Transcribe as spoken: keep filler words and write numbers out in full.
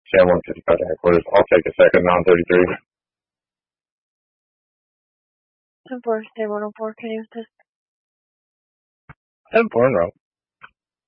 Sam one fifty-five to headquarters. I'll take a second, non thirty-three. ten four, Sam one oh four, can you assist? ten four in route.